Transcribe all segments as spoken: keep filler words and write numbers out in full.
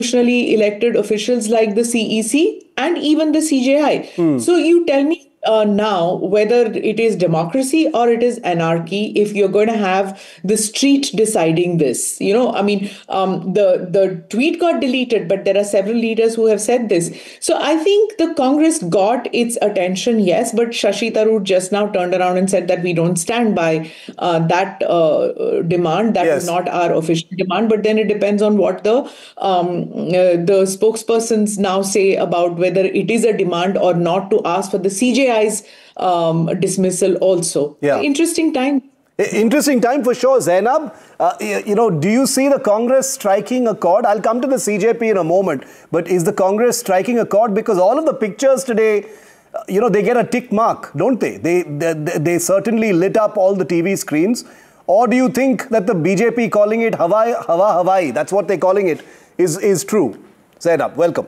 constitutionally elected officials like the C E C and even the C J I. Hmm. So you tell me uh, now whether it is democracy or it is anarchy if you're going to have the street deciding this. You know, I mean, um, the, the tweet got deleted, but there are several leaders who have said this. So I think the Congress got its attention, yes, but Shashi Tharoor just now turned around and said that we don't stand by uh, that uh, demand. That yes. is not our official demand. But then it depends on what the um, uh, the spokespersons now say about whether it is a demand or not to ask for the C J I's um, dismissal also. Yeah. Interesting time. Interesting time for sure, Zainab. Uh, you know, do you see the Congress striking a chord? I'll come to the C J P in a moment. But is the Congress striking a chord? Because all of the pictures today, uh, you know, they get a tick mark, don't they? They, they? They certainly lit up all the T V screens. Or do you think that the B J P calling it Hawaii, Hawa Hawaii, that's what they're calling it, is, is true? Zainab, welcome.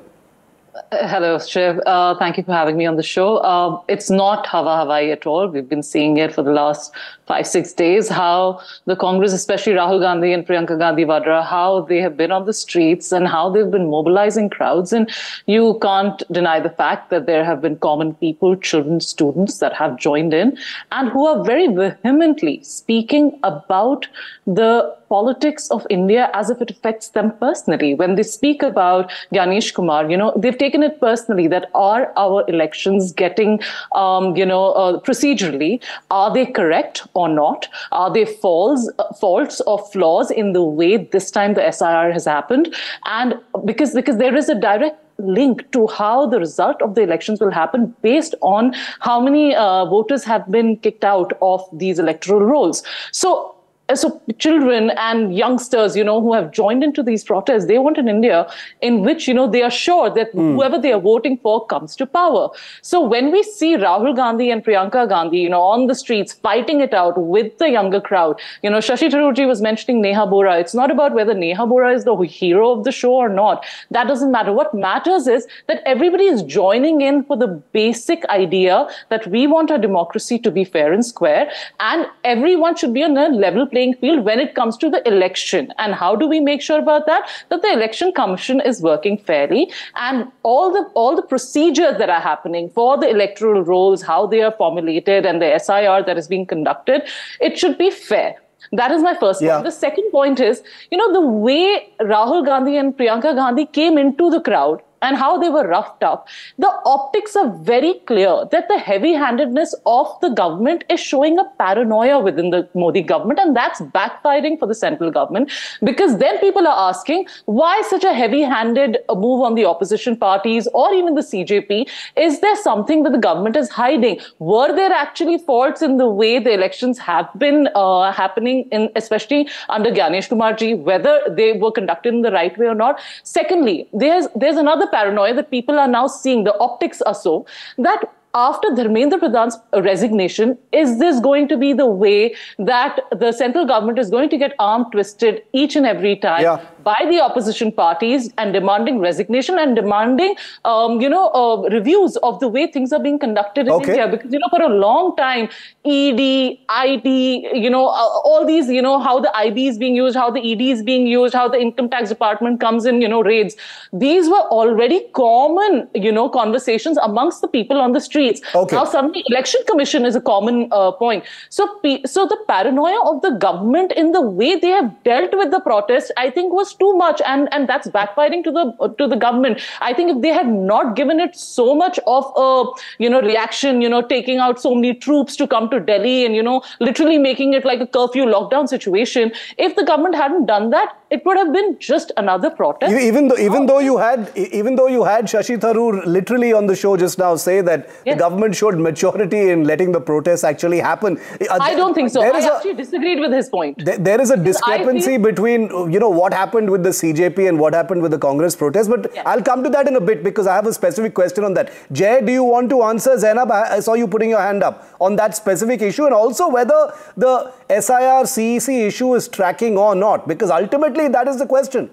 Uh, hello, Shiv. Uh, thank you for having me on the show. Uh, it's not Hawa Hawaii at all. We've been seeing it for the last five, six days, how the Congress, especially Rahul Gandhi and Priyanka Gandhi Vadra, how they have been on the streets and how they've been mobilizing crowds. And you can't deny the fact that there have been common people, children, students that have joined in and who are very vehemently speaking about the politics of India as if it affects them personally. When they speak about Gyanesh Kumar, you know, they've taken it personally that are our elections getting, um, you know, uh, procedurally, are they correct or not? Are they false, uh, faults or flaws in the way this time the S I R has happened? And because, because there is a direct link to how the result of the elections will happen based on how many uh, voters have been kicked out of these electoral rolls. So, So children and youngsters, you know, who have joined into these protests, they want an India in which, you know, they are sure that mm. whoever they are voting for comes to power. So when we see Rahul Gandhi and Priyanka Gandhi, you know, on the streets fighting it out with the younger crowd, you know, Shashi Tharoor was mentioning Neha Bora. It's not about whether Neha Bora is the hero of the show or not. That doesn't matter. What matters is that everybody is joining in for the basic idea that we want our democracy to be fair and square, and everyone should be on a level playing field when it comes to the election. And how do we make sure about that? That the election commission is working fairly, and all the all the procedures that are happening for the electoral rolls, how they are formulated, and the S I R that is being conducted, it should be fair. That is my first point. Yeah. The second point is, you know, the way Rahul Gandhi and Priyanka Gandhi came into the crowd and how they were roughed up, the optics are very clear that the heavy-handedness of the government is showing a paranoia within the Modi government, and that's backfiring for the central government, because then people are asking, why such a heavy-handed move on the opposition parties or even the C J P? Is there something that the government is hiding? Were there actually faults in the way the elections have been uh, happening, in, especially under Gyanesh Kumar ji, whether they were conducted in the right way or not? Secondly, there's, there's another paranoia that people are now seeing. The optics are so that after Dharmendra Pradhan's resignation, is this going to be the way that the central government is going to get arm twisted each and every time yeah. by the opposition parties and demanding resignation and demanding, um, you know, uh, reviews of the way things are being conducted in okay. India? Because, you know, for a long time, E D, I T, you know, uh, all these, you know, how the I B is being used, how the E D is being used, how the income tax department comes in, you know, raids. These were already common, you know, conversations amongst the people on the street. Okay. Now suddenly election commission is a common uh, point. So, so the paranoia of the government in the way they have dealt with the protest, I think, was too much, and and that's backfiring to the uh, to the government. I think if they had not given it so much of a you know reaction, you know, taking out so many troops to come to Delhi and you know literally making it like a curfew lockdown situation, if the government hadn't done that, it would have been just another protest. Even though even though you had even though you had Shashi Tharoor literally on the show just now say that. Yes. The government showed maturity in letting the protests actually happen. I don't think so. I actually a, disagreed with his point. There, there is a discrepancy feel, between, you know, what happened with the C J P and what happened with the Congress protest. But yeah. I'll come to that in a bit because I have a specific question on that. Jay, do you want to answer? Zainab, I, I saw you putting your hand up on that specific issue, and also whether the S I R C E C issue is tracking or not, because ultimately that is the question.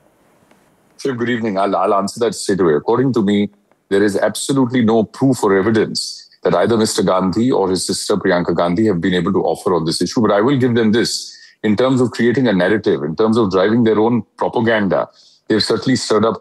Shiv, good evening. I'll, I'll answer that straight away. According to me, there is absolutely no proof or evidence that either Mister Gandhi or his sister Priyanka Gandhi have been able to offer on this issue. But I will give them this. In terms of creating a narrative, in terms of driving their own propaganda, they've certainly stirred up